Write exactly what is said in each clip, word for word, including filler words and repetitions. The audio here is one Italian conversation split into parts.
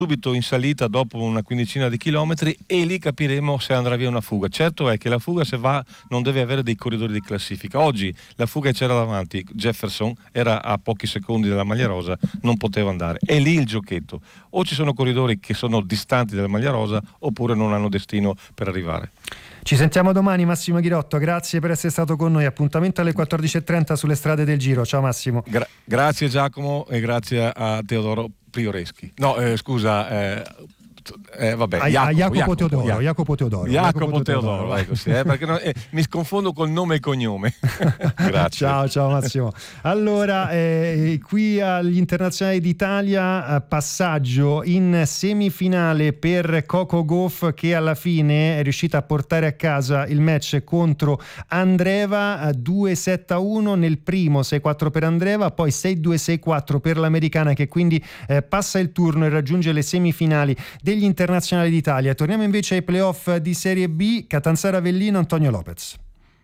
subito in salita dopo una quindicina di chilometri, e lì capiremo se andrà via una fuga. Certo è che la fuga, se va, non deve avere dei corridori di classifica. Oggi la fuga c'era davanti, Jefferson era a pochi secondi dalla maglia rosa, non poteva andare. È lì il giochetto: o ci sono corridori che sono distanti dalla maglia rosa oppure non hanno destino per arrivare. Ci sentiamo domani, Massimo Ghirotto, grazie per essere stato con noi. Appuntamento alle quattordici e trenta sulle strade del Giro. Ciao Massimo. Gra- grazie Giacomo, e grazie a Teodoro Prioreschi. No, eh, scusa, eh, eh, vabbè, a, Jacopo, a Jacopo, Jacopo Teodoro, Jacopo. Jacopo Teodoro. Jacopo Jacopo Teodoro, Teodoro. ecco, sì, eh, perché no, eh, mi sconfondo col nome e il cognome. Grazie. Ciao, ciao Massimo. Allora, eh, qui agli Internazionali d'Italia, eh, passaggio in semifinale per Coco Gauff, che alla fine è riuscita a portare a casa il match contro Andreeva, due sette a uno nel primo, sei quattro per Andreeva, poi sei due sei quattro per l'americana, che quindi eh, passa il turno e raggiunge le semifinali degli Internazionali d'Italia. Torniamo invece ai playoff di Serie B. Catanzaro Avellino, Antonio Lopez.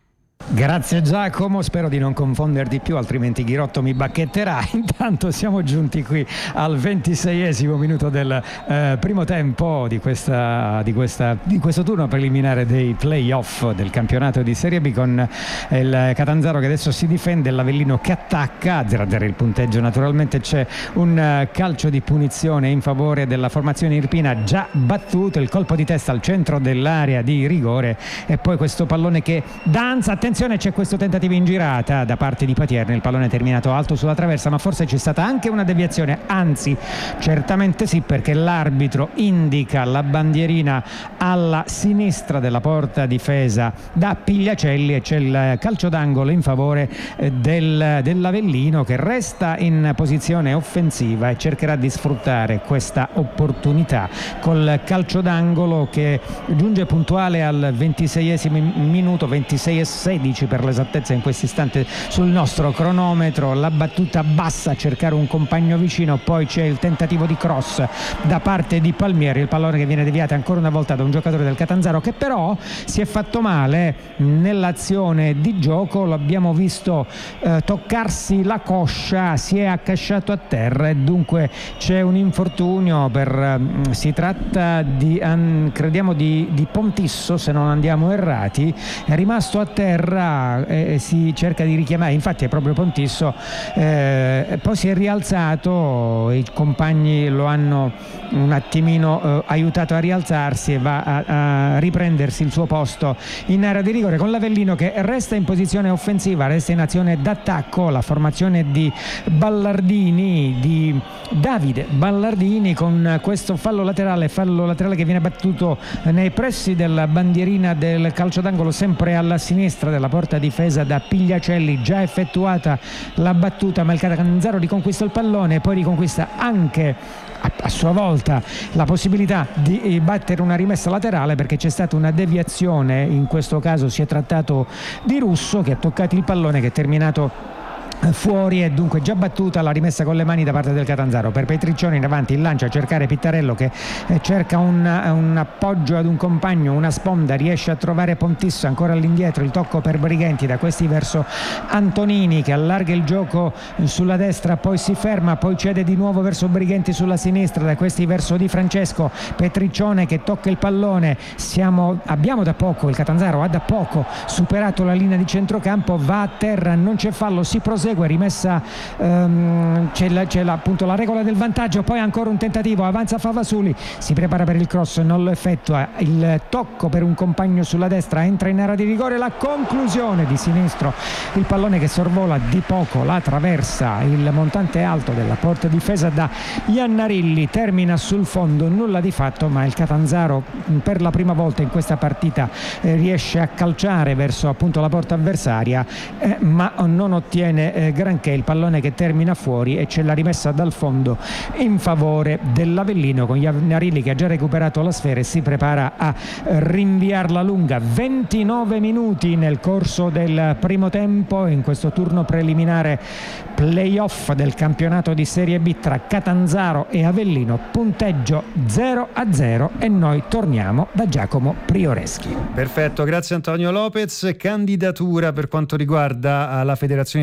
Grazie Giacomo, spero di non confondere di più, altrimenti Ghirotto mi bacchetterà. Intanto siamo giunti qui al ventiseiesimo minuto del eh, primo tempo di, questa, di, questa, di questo turno preliminare dei playoff del campionato di Serie B, con il Catanzaro che adesso si difende, l'Avellino che attacca. Zero a zero il punteggio, naturalmente c'è un calcio di punizione in favore della formazione irpina già battuto, il colpo di testa al centro dell'area di rigore e poi questo pallone che danza. Attenzione, c'è questo tentativo in girata da parte di Patierni, il pallone è terminato alto sulla traversa, ma forse c'è stata anche una deviazione, anzi certamente sì, perché l'arbitro indica la bandierina alla sinistra della porta difesa da Pigliacelli e c'è il calcio d'angolo in favore del, dell'Avellino, che resta in posizione offensiva e cercherà di sfruttare questa opportunità col calcio d'angolo che giunge puntuale al ventiseiesimo minuto, ventisei e sedici per l'esattezza in questo istante sul nostro cronometro. La battuta bassa a cercare un compagno vicino, poi c'è il tentativo di cross da parte di Palmieri, il pallone che viene deviato ancora una volta da un giocatore del Catanzaro che però si è fatto male nell'azione di gioco, l'abbiamo visto eh, toccarsi la coscia, si è accasciato a terra e dunque c'è un infortunio per eh, si tratta di an, crediamo di, di Pontisso, se non andiamo errati, è rimasto a terra e si cerca di richiamare, infatti è proprio Pontisso, eh, poi si è rialzato, i compagni lo hanno un attimino eh, aiutato a rialzarsi e va a, a riprendersi il suo posto in area di rigore, con l'Avellino che resta in posizione offensiva, resta in azione d'attacco, la formazione di Ballardini, di Davide Ballardini, con questo fallo laterale, fallo laterale che viene battuto nei pressi della bandierina del calcio d'angolo, sempre alla sinistra della porta difesa da Pigliacelli, già effettuata la battuta ma il Catanzaro riconquista il pallone e poi riconquista anche a, a sua volta la possibilità di battere una rimessa laterale, perché c'è stata una deviazione, in questo caso si è trattato di Russo che ha toccato il pallone che è terminato fuori e dunque già battuta la rimessa con le mani da parte del Catanzaro. Per Petriccione in avanti, il lancio a cercare Pittarello che eh, cerca un, un appoggio ad un compagno, una sponda, riesce a trovare Pontisso ancora all'indietro, il tocco per Brighenti, da questi verso Antonini che allarga il gioco sulla destra, poi si ferma, poi cede di nuovo verso Brighenti sulla sinistra, da questi verso Di Francesco, Petriccione che tocca il pallone. Siamo, abbiamo da poco, il Catanzaro ha da poco superato la linea di centrocampo, va a terra, non c'è fallo, si prosegue, rimessa, um, c'è, la, c'è la, appunto la regola del vantaggio, poi ancora un tentativo, avanza Favasuli, si prepara per il cross, non lo effettua, il tocco per un compagno sulla destra, entra in area di rigore, la conclusione di sinistro, il pallone che sorvola di poco la traversa, il montante alto della porta difesa da Iannarilli, termina sul fondo, nulla di fatto, ma il Catanzaro per la prima volta in questa partita eh, riesce a calciare verso appunto la porta avversaria, eh, ma non ottiene eh, granché, il pallone che termina fuori e c'è la rimessa dal fondo in favore dell'Avellino, con Iannarilli che ha già recuperato la sfera e si prepara a rinviarla lunga. ventinove minuti nel corso del primo tempo in questo turno preliminare playoff del campionato di Serie B tra Catanzaro e Avellino, punteggio zero a zero e noi torniamo da Giacomo Prioreschi. Perfetto, grazie Antonio Lopez. Candidatura per quanto riguarda la Federazione Italiana Giochi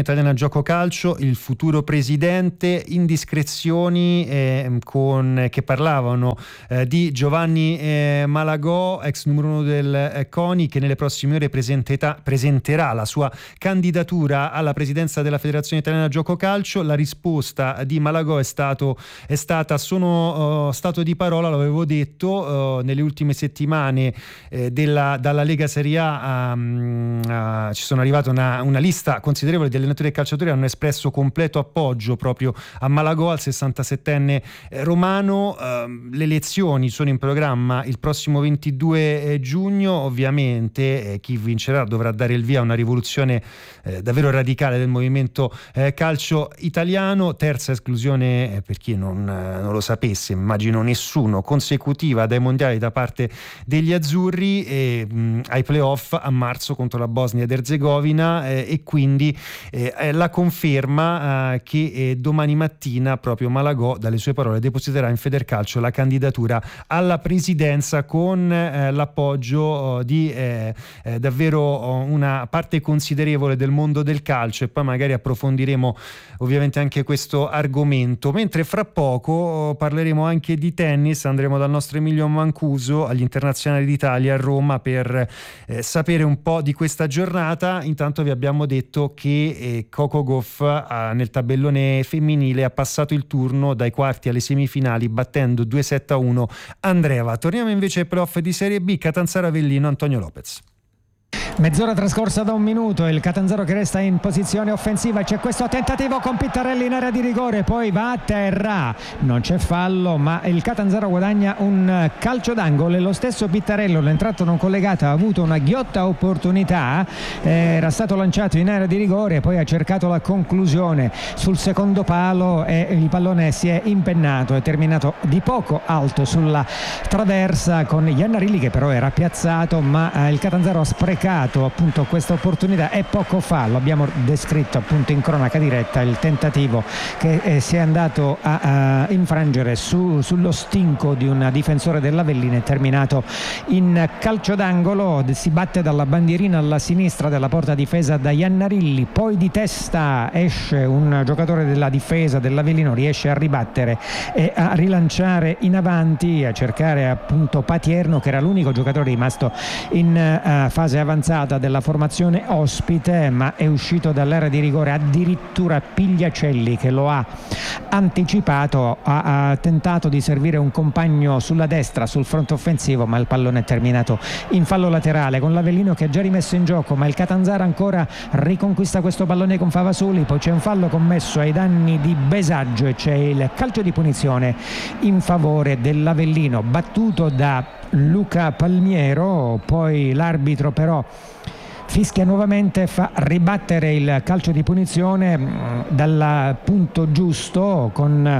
Gioco Calcio, il futuro presidente, indiscrezioni eh, con, che parlavano eh, di Giovanni eh, Malagò, ex numero uno del eh, CONI, che nelle prossime ore presenterà la sua candidatura alla presidenza della Federazione Italiana Gioco Calcio. La risposta di Malagò è, stato, è stata sono uh, stato di parola, l'avevo detto, uh, nelle ultime settimane eh, della, dalla Lega Serie A um, uh, ci sono arrivate una, una lista considerevole di allenatori e calciatori che hanno espresso completo appoggio proprio a Malagò, al sessantasettenne romano. Uh, le elezioni sono in programma il prossimo ventidue giugno, ovviamente eh, chi vincerà dovrà dare il via a una rivoluzione eh, davvero radicale del movimento eh, calcio italiano. Terza esclusione, eh, per chi non, eh, non lo sapesse, immagino nessuno, consecutiva dai mondiali da parte degli azzurri e, mh, ai playoff a marzo contro la Bosnia ed Erzegovina, eh, e quindi eh, la conferma eh, che eh, domani mattina proprio Malagò, dalle sue parole, depositerà in Federcalcio la candidatura alla presidenza con eh, l'appoggio oh, di eh, eh, davvero oh, una parte considerevole del mondo del calcio, e poi magari approfondiremo ovviamente anche questo argomento, mentre fra poco oh, parleremo anche di tennis. Andremo dal nostro Emilio Mancuso agli Internazionali d'Italia a Roma per eh, sapere un po' di questa giornata. Intanto vi abbiamo detto che eh, Coco Gauff eh, nel tabellone femminile ha passato il turno dai quarti alle semifinali battendo due sette a uno Andreeva. Torniamo invece ai playoff di Serie B. Catanzaro Avellino, Antonio Lopez. Mezz'ora trascorsa da un minuto, il Catanzaro che resta in posizione offensiva, c'è questo tentativo con Pittarelli in area di rigore, poi va a terra, non c'è fallo, ma il Catanzaro guadagna un calcio d'angolo e lo stesso Pittarello, l'entrato non collegato, ha avuto una ghiotta opportunità, era stato lanciato in area di rigore, poi ha cercato la conclusione sul secondo palo e il pallone si è impennato, è terminato di poco alto sulla traversa con Iannarilli che però era piazzato, ma il Catanzaro ha sprecato appunto questa opportunità e poco fa lo abbiamo descritto appunto in cronaca diretta, il tentativo che eh, si è andato a, a infrangere su, sullo stinco di un difensore dell'Avellino, è terminato in calcio d'angolo. Si batte dalla bandierina alla sinistra della porta difesa da Iannarilli, poi di testa esce un giocatore della difesa dell'Avellino, riesce a ribattere e a rilanciare in avanti, a cercare appunto Patierno, che era l'unico giocatore rimasto in uh, fase avanzata della formazione ospite, ma è uscito dall'area di rigore addirittura Pigliacelli che lo ha anticipato, ha, ha tentato di servire un compagno sulla destra sul fronte offensivo, ma il pallone è terminato in fallo laterale con l'Avellino che ha già rimesso in gioco, ma il Catanzaro ancora riconquista questo pallone con Favasuli, poi c'è un fallo commesso ai danni di Besaggio e c'è il calcio di punizione in favore dell'Avellino battuto da Luca Palmiero. Poi l'arbitro però fischia nuovamente, fa ribattere il calcio di punizione dal punto giusto con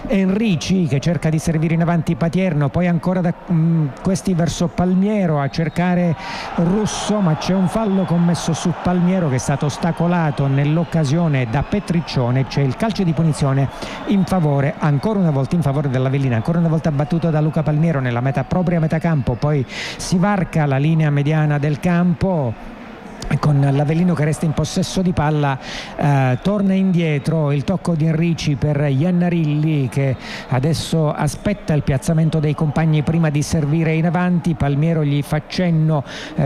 Enrici che cerca di servire in avanti Patierno, poi ancora da mh, questi verso Palmiero a cercare Russo, ma c'è un fallo commesso su Palmiero che è stato ostacolato nell'occasione da Petriccione. C'è il calcio di punizione in favore, ancora una volta in favore dell'Avellino, ancora una volta battuto da Luca Palmiero nella metà, propria metà campo, poi si varca la linea mediana del campo con l'Avellino che resta in possesso di palla, eh, torna indietro il tocco di Enrici per Iannarilli che adesso aspetta il piazzamento dei compagni prima di servire in avanti. Palmiero gli fa cenno,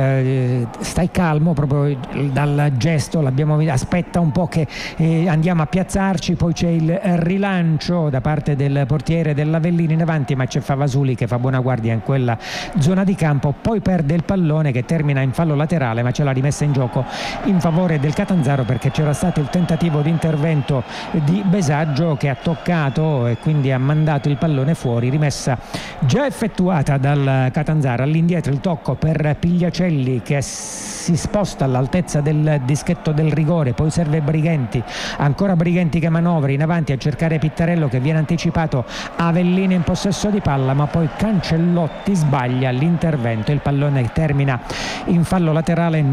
eh, stai calmo, proprio dal gesto l'abbiamo visto, aspetta un po' che eh, andiamo a piazzarci, poi c'è il rilancio da parte del portiere dell'Avellino in avanti, ma c'è Favasuli che fa buona guardia in quella zona di campo, poi perde il pallone che termina in fallo laterale, ma ce l'ha rimessa in gioco in favore del Catanzaro perché c'era stato il tentativo di intervento di Besaggio che ha toccato e quindi ha mandato il pallone fuori, rimessa già effettuata dal Catanzaro. All'indietro il tocco per Pigliacelli che si sposta all'altezza del dischetto del rigore, poi serve Brighenti, ancora Brighenti che manovra in avanti a cercare Pittarello che viene anticipato, Avellino in possesso di palla, ma poi Cancellotti sbaglia l'intervento, il pallone termina in fallo laterale nei pressi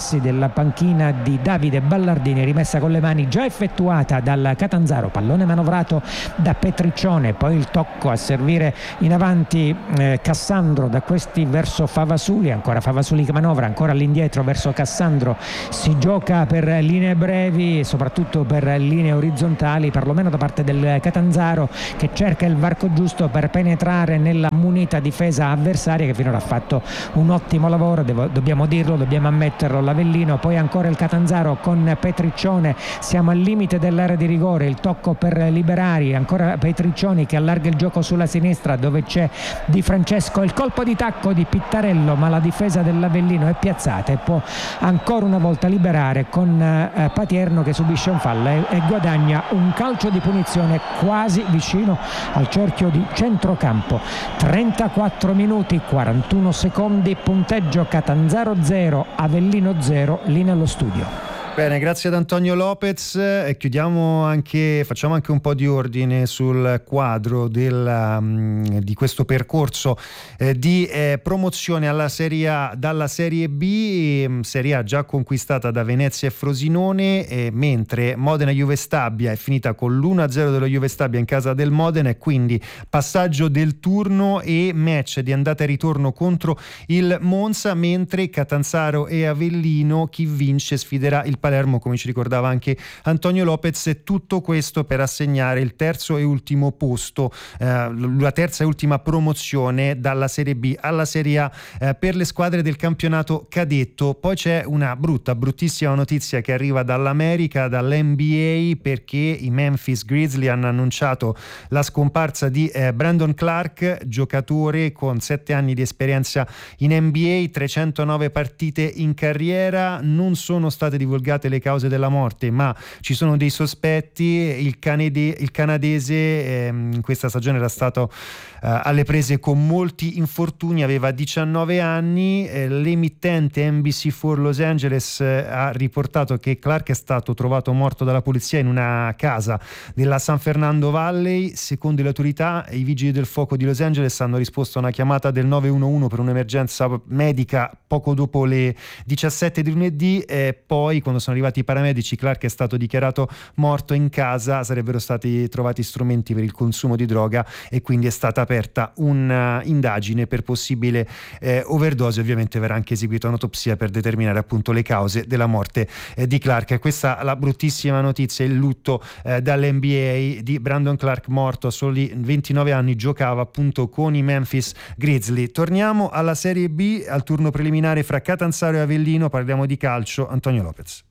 passi della panchina di Davide Ballardini, rimessa con le mani già effettuata dal Catanzaro, pallone manovrato da Petriccione, poi il tocco a servire in avanti eh, Cassandro, da questi verso Favasuli, ancora Favasuli che manovra, ancora all'indietro verso Cassandro, si gioca per linee brevi e soprattutto per linee orizzontali, perlomeno da parte del Catanzaro, che cerca il varco giusto per penetrare nella munita difesa avversaria, che finora ha fatto un ottimo lavoro, devo, dobbiamo dirlo, dobbiamo ammetterlo, l'Avellino. Poi ancora il Catanzaro con Petriccione, siamo al limite dell'area di rigore, il tocco per Liberari, ancora Petriccioni che allarga il gioco sulla sinistra dove c'è Di Francesco, il colpo di tacco di Pittarello, ma la difesa dell'Avellino è piazzata e può ancora una volta liberare con eh, Patierno che subisce un fallo e, e guadagna un calcio di punizione quasi vicino al cerchio di centrocampo. trentaquattro minuti quarantuno secondi, punteggio Catanzaro zero, Avellino zero, lì nello studio. Bene, grazie ad Antonio Lopez. E chiudiamo anche, facciamo anche un po' di ordine sul quadro del, um, di questo percorso eh, di eh, promozione alla Serie A dalla Serie B, Serie A già conquistata da Venezia e Frosinone, eh, mentre Modena-Juve Stabia è finita con l'uno a zero dello Juve Stabia in casa del Modena, e quindi passaggio del turno e match di andata e ritorno contro il Monza, mentre Catanzaro e Avellino, chi vince sfiderà il Palermo, come ci ricordava anche Antonio Lopez, e tutto questo per assegnare il terzo e ultimo posto, eh, la terza e ultima promozione dalla Serie B alla Serie A eh, per le squadre del campionato cadetto. Poi c'è una brutta, bruttissima notizia che arriva dall'America, dall'N B A, perché i Memphis Grizzlies hanno annunciato la scomparsa di eh, Brandon Clark, giocatore con sette anni di esperienza in N B A, trecentonove partite in carriera. Non sono state divulgate le cause della morte, ma ci sono dei sospetti. Il, canade- il canadese eh, in questa stagione era stato eh, alle prese con molti infortuni, aveva diciannove anni. Eh, l'emittente N B C quattro Los Angeles eh, ha riportato che Clark è stato trovato morto dalla polizia in una casa della San Fernando Valley. Secondo le autorità, i vigili del fuoco di Los Angeles hanno risposto a una chiamata del nove uno uno per un'emergenza medica poco dopo le diciassette di lunedì, e poi quando sono arrivati i paramedici Clark è stato dichiarato morto in casa. Sarebbero stati trovati strumenti per il consumo di droga e quindi è stata aperta un'indagine per possibile eh, overdose. Ovviamente verrà anche eseguita un'autopsia per determinare appunto le cause della morte eh, di Clark. Questa è la bruttissima notizia, il lutto eh, dall'N B A di Brandon Clark, morto a soli ventinove anni, giocava appunto con i Memphis Grizzlies. Torniamo alla Serie B, al turno preliminare fra Catanzaro e Avellino, parliamo di calcio. Antonio Lopez.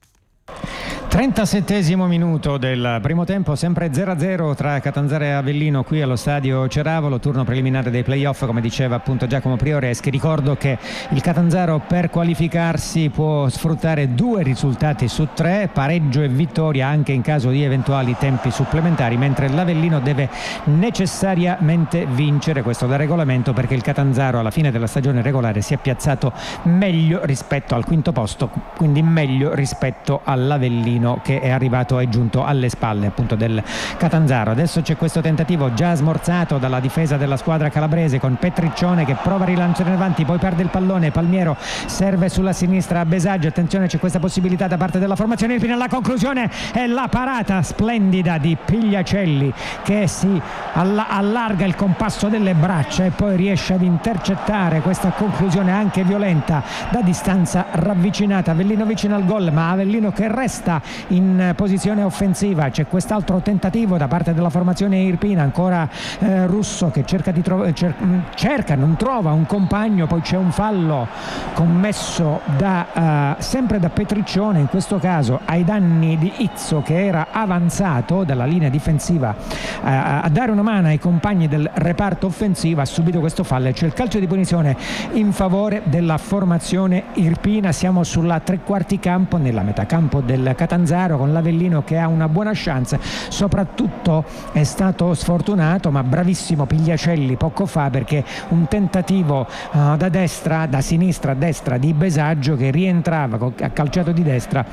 trentasettesimo minuto del primo tempo, sempre zero a zero tra Catanzaro e Avellino qui allo stadio Ceravolo, turno preliminare dei playoff, come diceva appunto Giacomo Prioreschi. Ricordo che il Catanzaro per qualificarsi può sfruttare due risultati su tre, pareggio e vittoria anche in caso di eventuali tempi supplementari, mentre l'Avellino deve necessariamente vincere, questo da regolamento, perché il Catanzaro alla fine della stagione regolare si è piazzato meglio rispetto al quinto posto, quindi meglio rispetto all'Avellino che è arrivato e giunto alle spalle appunto del Catanzaro. Adesso c'è questo tentativo già smorzato dalla difesa della squadra calabrese con Petriccione che prova a rilanciare in avanti, poi perde il pallone. Palmiero serve sulla sinistra a Besagio, attenzione, c'è questa possibilità da parte della formazione Irpina. La conclusione è la parata splendida di Pigliacelli che si alla- allarga il compasso delle braccia e poi riesce ad intercettare questa conclusione anche violenta da distanza ravvicinata. Avellino vicino al gol, ma Avellino che resta in posizione offensiva. C'è quest'altro tentativo da parte della formazione Irpina, ancora eh, Russo che cerca di trovare cer- cerca, non trova un compagno, poi c'è un fallo commesso da uh, sempre da Petriccione, in questo caso ai danni di Izzo che era avanzato dalla linea difensiva uh, a dare una mano ai compagni del reparto offensivo. Ha subito questo fallo e c'è il calcio di punizione in favore della formazione Irpina. Siamo sulla tre quarti campo, nella metà campo del Catanzaro, con l'Avellino che ha una buona chance, soprattutto è stato sfortunato ma bravissimo Pigliacelli poco fa, perché un tentativo uh, da destra, da sinistra a destra di Besagio che rientrava, ha calciato di destra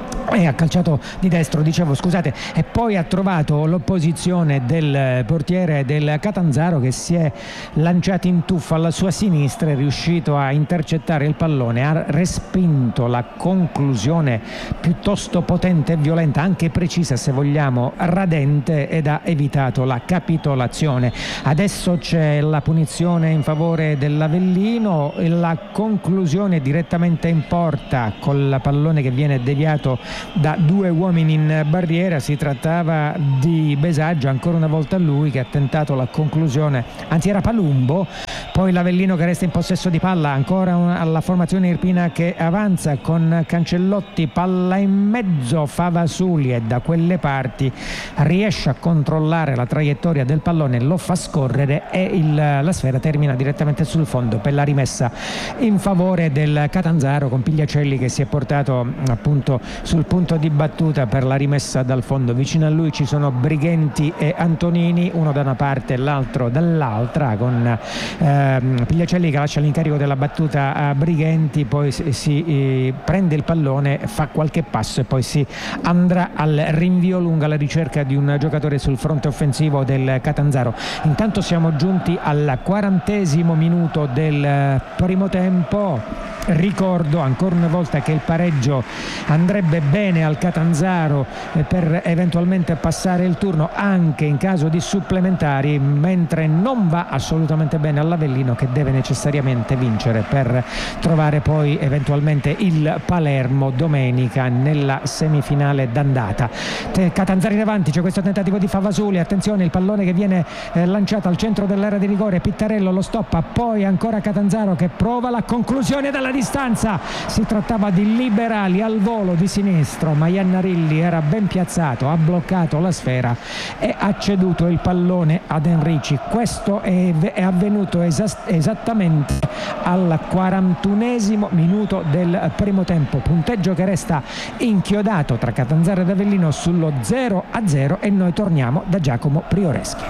e ha calciato di destro, dicevo scusate, e poi ha trovato l'opposizione del portiere del Catanzaro che si è lanciato in tuffo alla sua sinistra, è riuscito a intercettare il pallone, ha respinto la conclusione piuttosto potente e violenta, anche precisa se vogliamo, radente, ed ha evitato la capitolazione. Adesso c'è la punizione in favore dell'Avellino, la conclusione direttamente in porta col pallone che viene deviato da due uomini in barriera. Si trattava di Besaggio, ancora una volta lui che ha tentato la conclusione, anzi era Palumbo, poi l'Avellino che resta in possesso di palla, ancora una, alla formazione irpina che avanza con Cancellotti, palla in mezzo, Favasuli, e da quelle parti riesce a controllare la traiettoria del pallone, lo fa scorrere e il, la sfera termina direttamente sul fondo per la rimessa in favore del Catanzaro, con Pigliacelli che si è portato appunto sul punto di battuta per la rimessa dal fondo. Vicino a lui ci sono Brighenti e Antonini, uno da una parte e l'altro dall'altra, con ehm, Pigliacelli che lascia l'incarico della battuta a Brighenti, poi si, si eh, prende il pallone, fa qualche passo e poi si andrà al rinvio lungo alla ricerca di un giocatore sul fronte offensivo del Catanzaro. Intanto siamo giunti al quarantesimo minuto del primo tempo. Ricordo ancora una volta che il pareggio andrebbe bene al Catanzaro per eventualmente passare il turno anche in caso di supplementari, mentre non va assolutamente bene all'Avellino, che deve necessariamente vincere per trovare poi eventualmente il Palermo domenica nella semifinale d'andata. Catanzaro in avanti, c'è questo tentativo di Favasuli, attenzione, il pallone che viene eh, lanciato al centro dell'area di rigore, Pittarello lo stoppa, poi ancora Catanzaro che prova la conclusione dalla distanza. Si trattava di Liberali al volo di sinistro, ma Iannarilli era ben piazzato, ha bloccato la sfera e ha ceduto il pallone ad Enrici. Questo è, è avvenuto esas- esattamente al quarantunesimo minuto del primo tempo, punteggio che resta inchiodato tra Catanzaro ed Avellino sullo zero a zero, e noi torniamo da Giacomo Prioreschi.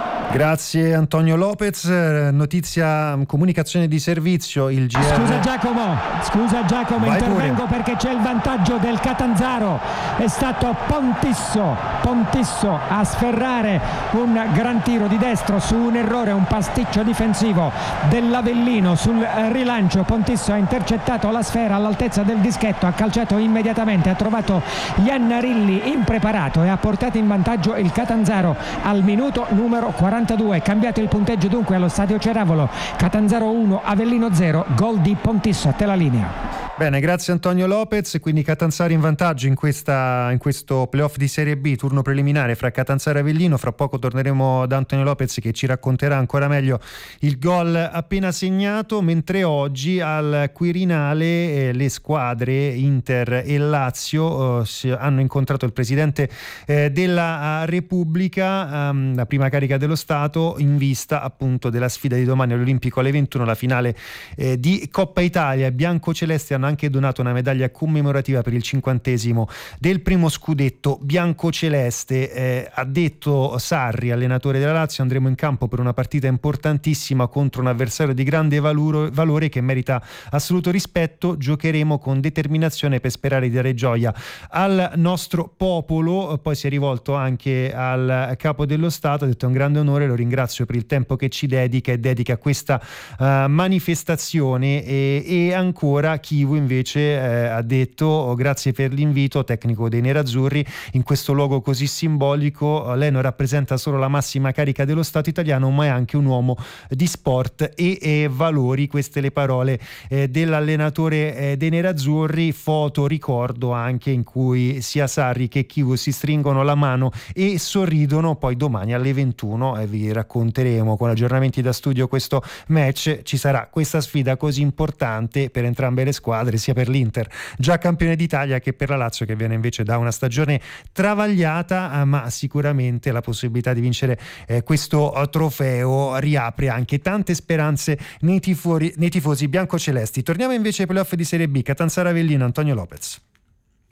Grazie Antonio Lopez. Notizia, comunicazione di servizio, il G R. Scusa Giacomo, scusa Giacomo, Vai intervengo pure. perché c'è il vantaggio del Catanzaro. È stato Pontisso, Pontisso a sferrare un gran tiro di destro su un errore, un pasticcio difensivo dell'Avellino. Sul rilancio Pontisso ha intercettato la sfera all'altezza del dischetto, ha calciato immediatamente, ha trovato Iannarilli impreparato e ha portato in vantaggio il Catanzaro al minuto numero quarantadue. Cambiato il punteggio dunque allo stadio Ceravolo, Catanzaro uno, Avellino zero, gol di Pontisso. A te la linea. Bene, grazie Antonio Lopez. Quindi Catanzaro in vantaggio in, questa, in questo playoff di Serie B, turno preliminare fra Catanzaro e Avellino. Fra poco torneremo da Antonio Lopez che ci racconterà ancora meglio il gol appena segnato, mentre oggi al Quirinale eh, le squadre Inter e Lazio eh, si, hanno incontrato il presidente eh, della Repubblica, ehm, la prima carica dello Stato, in vista appunto della sfida di domani all'Olimpico alle ventuno, la finale eh, di Coppa Italia. I biancocelesti hanno anche donato una medaglia commemorativa per il cinquantesimo del primo scudetto biancoceleste. Eh, ha detto Sarri, allenatore della Lazio: andremo in campo per una partita importantissima contro un avversario di grande valore, valore che merita assoluto rispetto. Giocheremo con determinazione per sperare di dare gioia al nostro popolo. Poi si è rivolto anche al capo dello Stato, ha detto: è un grande onore, lo ringrazio per il tempo che ci dedica e dedica a questa uh, manifestazione. E, e ancora Chivu invece eh, ha detto: oh, grazie per l'invito, tecnico dei nerazzurri, in questo luogo così simbolico. Lei non rappresenta solo la massima carica dello Stato italiano, ma è anche un uomo di sport e, e valori. Queste le parole eh, dell'allenatore eh, dei nerazzurri. Foto ricordo anche in cui sia Sarri che Chivu si stringono la mano e sorridono. Poi domani alle ventuno eh, vi racconteremo con aggiornamenti da studio questo match. Ci sarà questa sfida così importante per entrambe le squadre, sia per l'Inter, già campione d'Italia, che per la Lazio, che viene invece da una stagione travagliata, ma sicuramente la possibilità di vincere eh, questo trofeo riapre anche tante speranze nei, tifori, nei tifosi biancocelesti. Torniamo invece ai playoff di Serie B, Catanzaro Avellino, Antonio Lopez.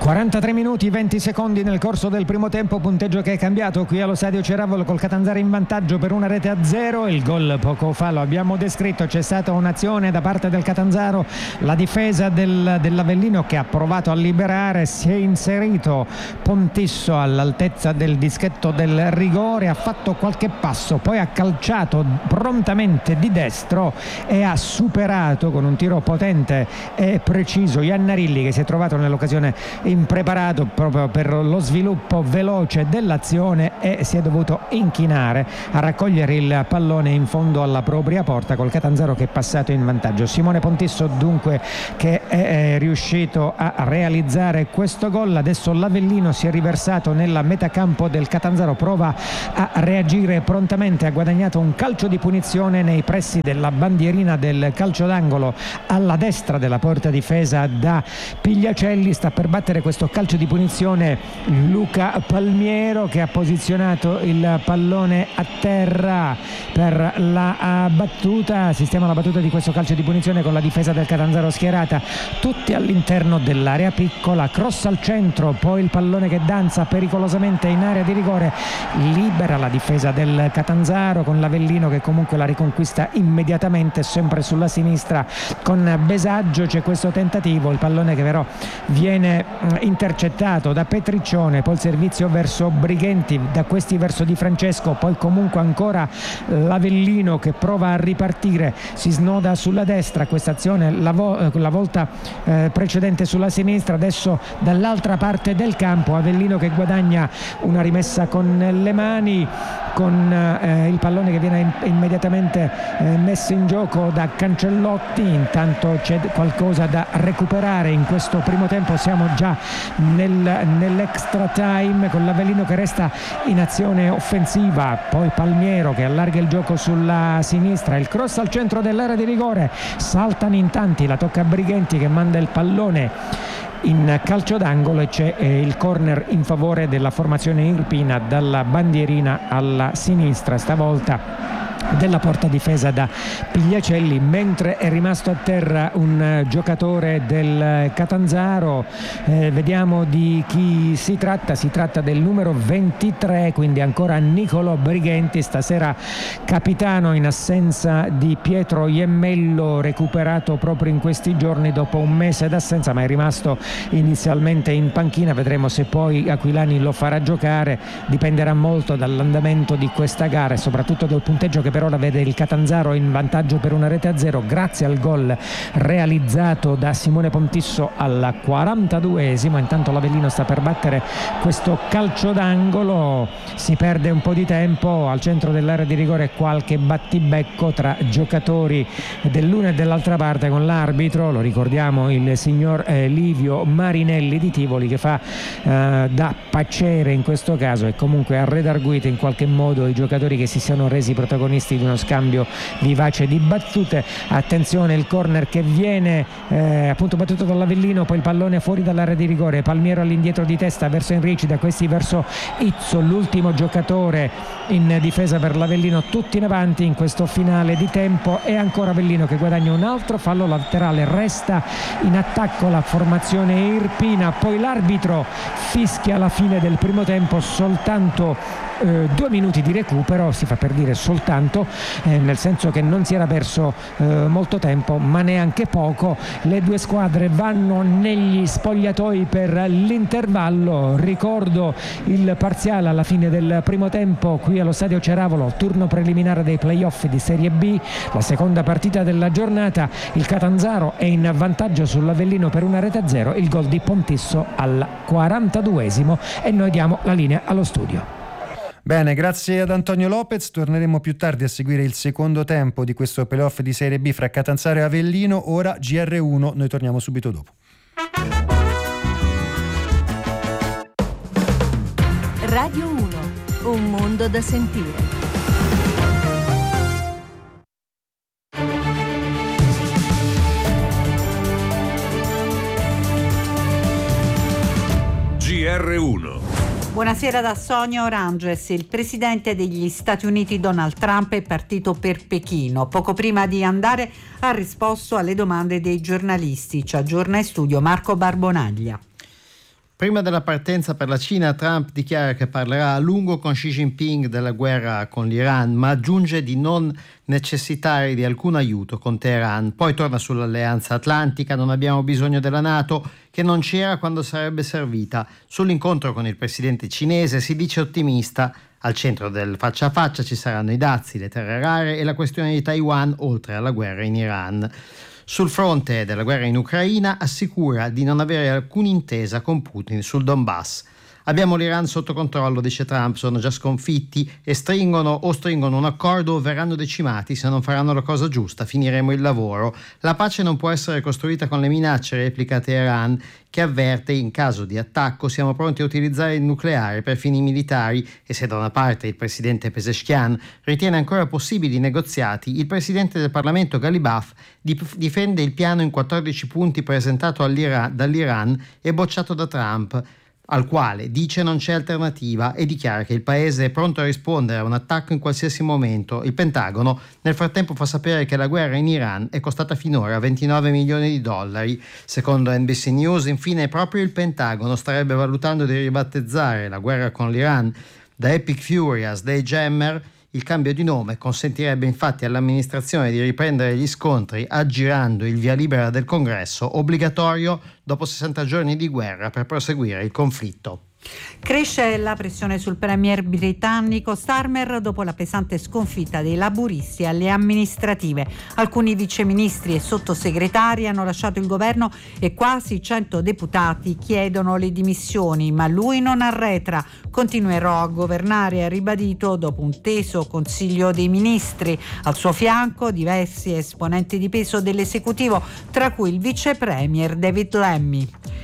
quarantatré minuti venti secondi nel corso del primo tempo, punteggio che è cambiato qui allo stadio Ceravolo col Catanzaro in vantaggio per una rete a zero. Il gol poco fa lo abbiamo descritto, c'è stata un'azione da parte del Catanzaro, la difesa del, dell'Avellino che ha provato a liberare, si è inserito Pontisso all'altezza del dischetto del rigore, ha fatto qualche passo, poi ha calciato prontamente di destro e ha superato con un tiro potente e preciso Iannarilli, che si è trovato nell'occasione impreparato proprio per lo sviluppo veloce dell'azione e si è dovuto inchinare a raccogliere il pallone in fondo alla propria porta, col Catanzaro che è passato in vantaggio. Simone Pontisso dunque che è riuscito a realizzare questo gol. Adesso l'Avellino si è riversato nella metacampo del Catanzaro, prova a reagire prontamente, ha guadagnato un calcio di punizione nei pressi della bandierina del calcio d'angolo alla destra della porta difesa da Pigliacelli. Sta per battere questo calcio di punizione Luca Palmiero, che ha posizionato il pallone a terra per la battuta. Sistema la battuta di questo calcio di punizione con la difesa del Catanzaro schierata tutti all'interno dell'area piccola, cross al centro, poi il pallone che danza pericolosamente in area di rigore, libera la difesa del Catanzaro con l'Avellino che comunque la riconquista immediatamente sempre sulla sinistra con Besaggio. C'è questo tentativo, il pallone che però viene intercettato da Petriccione, poi il servizio verso Brighenti, da questi verso Di Francesco, poi comunque ancora l'Avellino che prova a ripartire, si snoda sulla destra, questa azione la, vo- la volta eh, precedente sulla sinistra, adesso dall'altra parte del campo Avellino che guadagna una rimessa con le mani, con eh, il pallone che viene in- immediatamente eh, messo in gioco da Cancellotti. Intanto c'è qualcosa da recuperare in questo primo tempo, siamo già nel, nell'extra time con l'Avellino che resta in azione offensiva, poi Palmiero che allarga il gioco sulla sinistra, il cross al centro dell'area di rigore, saltano in tanti, la tocca a Brighenti che manda il pallone in calcio d'angolo e c'è eh, il corner in favore della formazione irpina dalla bandierina alla sinistra, stavolta della porta difesa da Pigliacelli, mentre è rimasto a terra un giocatore del Catanzaro. Eh, vediamo di chi si tratta, si tratta del numero ventitré, quindi ancora Nicolò Brighenti, stasera capitano in assenza di Pietro Iemmello, recuperato proprio in questi giorni dopo un mese d'assenza, ma è rimasto inizialmente in panchina. Vedremo se poi Aquilani lo farà giocare, dipenderà molto dall'andamento di questa gara e soprattutto dal punteggio che per ora vede il Catanzaro in vantaggio per una rete a zero grazie al gol realizzato da Simone Pontisso al quarantaduesimo. Intanto l'Avellino sta per battere questo calcio d'angolo, si perde un po' di tempo al centro dell'area di rigore, qualche battibecco tra giocatori dell'una e dell'altra parte con l'arbitro, lo ricordiamo il signor eh, Livio Marinelli di Tivoli, che fa eh, da pacere in questo caso e comunque ha redarguito in qualche modo i giocatori che si siano resi protagonisti di uno scambio vivace di battute. Attenzione, il corner che viene eh, appunto battuto dall'Avellino, poi il pallone fuori dall'area di rigore, Palmiero all'indietro di testa verso Enrici, da questi verso Izzo, l'ultimo giocatore in difesa per l'Avellino, tutti in avanti in questo finale di tempo, e ancora Avellino che guadagna un altro fallo laterale, resta in attacco la formazione irpina. Poi l'arbitro fischia alla fine del primo tempo soltanto eh, due minuti di recupero, si fa per dire soltanto, eh, nel senso che non si era perso eh, molto tempo ma neanche poco. Le due squadre vanno negli spogliatoi per l'intervallo. Ricordo il parziale alla fine del primo tempo qui allo stadio Ceravolo, turno preliminare dei playoff di Serie B, la seconda partita della giornata. Il Catanzaro è in vantaggio sull'Avellino per una rete a zero, il gol di Pontisso al quarantaduesimo, e noi diamo la linea allo studio. Bene, grazie ad Antonio Lopez. Torneremo più tardi a seguire il secondo tempo di questo playoff di Serie B fra Catanzaro e Avellino. Ora G R uno, noi torniamo subito dopo. Radio uno, un mondo da sentire. G R uno. Buonasera da Sonia Oranges. Il presidente degli Stati Uniti Donald Trump è partito per Pechino. Poco prima di andare ha risposto alle domande dei giornalisti. Ci aggiorna in studio Marco Barbonaglia. Prima della partenza per la Cina, Trump dichiara che parlerà a lungo con Xi Jinping della guerra con l'Iran, ma aggiunge di non necessitare di alcun aiuto con Teheran. Poi torna sull'alleanza atlantica, non abbiamo bisogno della NATO, che non c'era quando sarebbe servita. Sull'incontro con il presidente cinese si dice ottimista. Al centro del faccia a faccia ci saranno i dazi, le terre rare e la questione di Taiwan, oltre alla guerra in Iran. Sul fronte della guerra in Ucraina assicura di non avere alcuna intesa con Putin sul Donbass. Abbiamo l'Iran sotto controllo, dice Trump, sono già sconfitti e stringono o stringono un accordo o verranno decimati se non faranno la cosa giusta, finiremo il lavoro. La pace non può essere costruita con le minacce, replica Teheran, che avverte in caso di attacco siamo pronti a utilizzare il nucleare per fini militari e se da una parte il presidente Pezeshkian ritiene ancora possibili i negoziati, il presidente del Parlamento Ghalibaf difende il piano in quattordici punti presentato dall'Iran e bocciato da Trump, al quale dice non c'è alternativa e dichiara che il paese è pronto a rispondere a un attacco in qualsiasi momento. Il Pentagono nel frattempo fa sapere che la guerra in Iran è costata finora ventinove milioni di dollari. Secondo N B C News, infine, proprio il Pentagono starebbe valutando di ribattezzare la guerra con l'Iran da Epic Fury a Sledgehammer. Il cambio di nome consentirebbe infatti all'amministrazione di riprendere gli scontri aggirando il via libera del Congresso, obbligatorio dopo sessanta giorni di guerra per proseguire il conflitto. Cresce la pressione sul premier britannico Starmer dopo la pesante sconfitta dei laburisti alle amministrative. Alcuni viceministri e sottosegretari hanno lasciato il governo e quasi cento deputati chiedono le dimissioni, ma lui non arretra. Continuerò a governare, ha ribadito dopo un teso Consiglio dei Ministri. Al suo fianco diversi esponenti di peso dell'esecutivo, tra cui il vice premier David Lammy.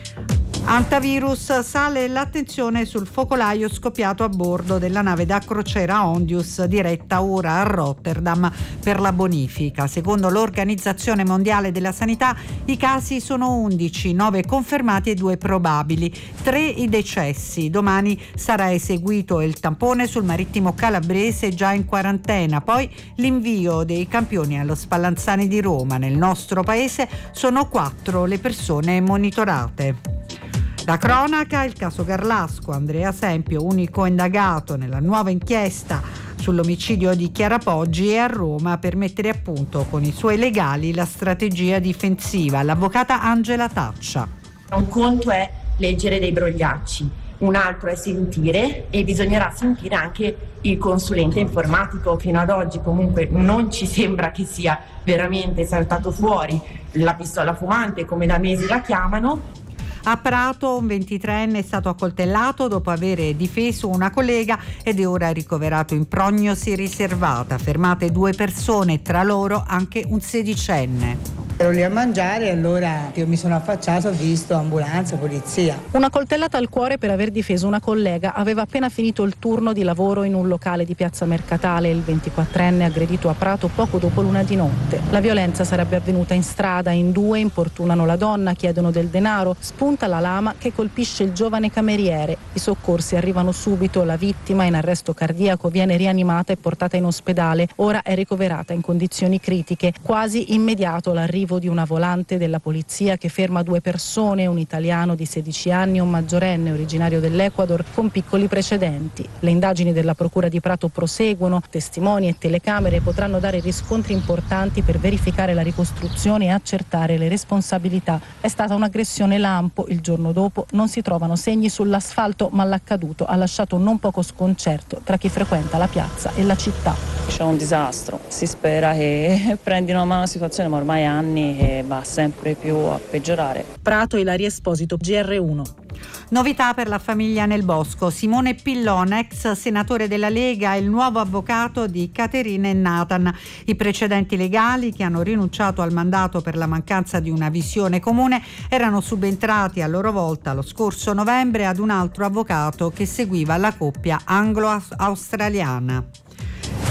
Antivirus, sale l'attenzione sul focolaio scoppiato a bordo della nave da crociera Ondius diretta ora a Rotterdam per la bonifica. Secondo l'Organizzazione Mondiale della Sanità i casi sono undici, nove confermati e due probabili, tre i decessi. Domani sarà eseguito il tampone sul marittimo calabrese già in quarantena, poi l'invio dei campioni allo Spallanzani di Roma. Nel nostro paese sono quattro le persone monitorate. La cronaca, il caso Garlasco, Andrea Sempio, unico indagato nella nuova inchiesta sull'omicidio di Chiara Poggi, è a Roma per mettere a punto con i suoi legali la strategia difensiva. L'avvocata Angela Taccia. Un conto è leggere dei brogliacci, un altro è sentire e bisognerà sentire anche il consulente informatico. Fino ad oggi comunque non ci sembra che sia veramente saltato fuori la pistola fumante, come da mesi la chiamano. A Prato un ventitreenne è stato accoltellato dopo aver difeso una collega ed è ora ricoverato in prognosi riservata. Fermate due persone, tra loro anche un sedicenne. Ero lì a mangiare e allora io mi sono affacciato, ho visto ambulanza, polizia. Una coltellata al cuore per aver difeso una collega. Aveva appena finito il turno di lavoro in un locale di Piazza Mercatale. Il ventiquattrenne aggredito a Prato poco dopo l'una di notte. La violenza sarebbe avvenuta in strada. In due importunano la donna, chiedono del denaro. Spunta la lama che colpisce il giovane cameriere. I soccorsi arrivano subito. La vittima, in arresto cardiaco, viene rianimata e portata in ospedale. Ora è ricoverata in condizioni critiche. Quasi immediato l'arrivo di una volante della polizia che ferma due persone, un italiano di sedici anni e un maggiorenne originario dell'Ecuador con piccoli precedenti. Le indagini della Procura di Prato proseguono, testimoni e telecamere potranno dare riscontri importanti per verificare la ricostruzione e accertare le responsabilità. È stata un'aggressione lampo, il giorno dopo non si trovano segni sull'asfalto, ma l'accaduto ha lasciato non poco sconcerto tra chi frequenta la piazza e la città. C'è un disastro, si spera che prendino a mano la situazione, ma ormai anni e va sempre più a peggiorare. Prato, Ilaria Esposito, G R uno. Novità per la famiglia nel bosco. Simone Pillon, ex senatore della Lega, è il nuovo avvocato di Caterina e Nathan. I precedenti legali, che hanno rinunciato al mandato per la mancanza di una visione comune, erano subentrati a loro volta lo scorso novembre ad un altro avvocato che seguiva la coppia anglo-australiana.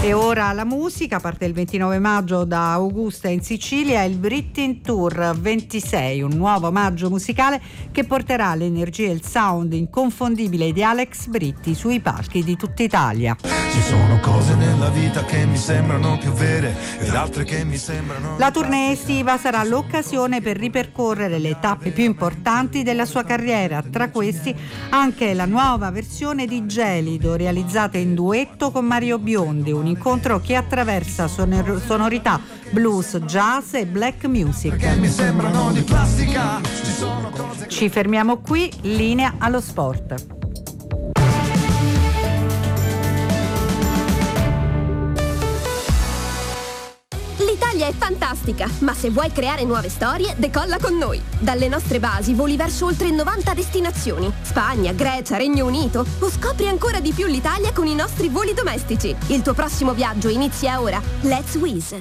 E ora la musica, parte il ventinove maggio da Augusta in Sicilia, il Britain Tour ventisei, un nuovo omaggio musicale che porterà l'energia e il sound inconfondibile di Alex Britti sui palchi di tutta Italia. Ci sono cose nella vita che mi sembrano più vere ed altre che mi sembrano... La tournée estiva sarà l'occasione per ripercorrere le tappe più importanti della sua carriera, tra questi anche la nuova versione di Gelido realizzata in duetto con Mario Biondi, un incontro che attraversa sonor- sonorità blues, jazz e black music. Perché mi sembrano di plastica. Ci sono cose... Ci fermiamo qui, linea allo sport. L'Italia è fantastica, ma se vuoi creare nuove storie, decolla con noi. Dalle nostre basi voli verso oltre novanta destinazioni. Spagna, Grecia, Regno Unito. O scopri ancora di più l'Italia con i nostri voli domestici. Il tuo prossimo viaggio inizia ora. Let's Wizz.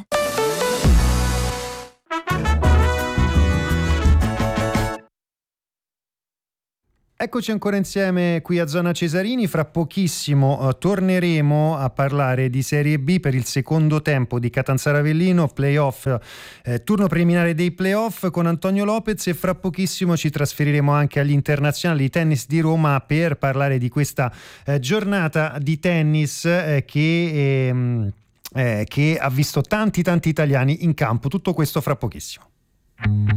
Eccoci ancora insieme qui a Zona Cesarini. Fra pochissimo uh, torneremo a parlare di Serie B per il secondo tempo di Catanzaro Avellino, playoff, eh, turno preliminare dei playoff con Antonio Lopez, e fra pochissimo ci trasferiremo anche agli internazionali di tennis di Roma per parlare di questa eh, giornata di tennis eh, che, ehm, eh, che ha visto tanti tanti italiani in campo. Tutto questo fra pochissimo.